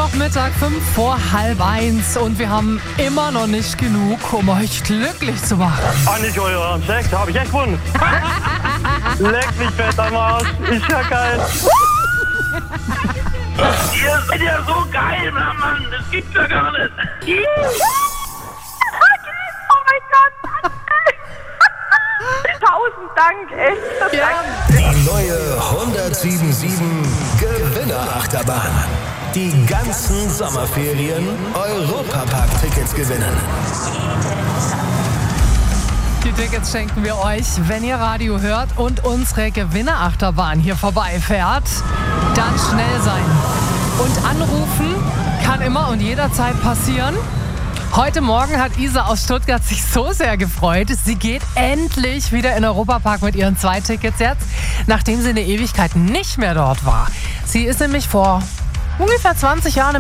Mittwochmittag, 1:05 und wir haben immer noch nicht genug, um euch glücklich zu machen. Ah, nicht euer Ernst, echt? Hab ich echt gewonnen. Leck mich fett am Arsch. Ist ja geil. Ihr seid ja so geil, Mann. Das gibt's ja gar nicht. Oh mein Gott. 1000 Dank, echt. Das Die neue 107.7 Gewinnerachterbahn. Die ganzen Sommerferien Europapark-Tickets gewinnen. Die Tickets schenken wir euch, wenn ihr Radio hört und unsere Gewinnerachterbahn hier vorbeifährt. Dann schnell sein. Und anrufen kann immer und jederzeit passieren. Heute Morgen hat Isa aus Stuttgart sich so sehr gefreut. Sie geht endlich wieder in den Europapark mit ihren 2 Tickets jetzt, nachdem sie eine Ewigkeit nicht mehr dort war. Sie ist nämlich vor ungefähr 20 Jahren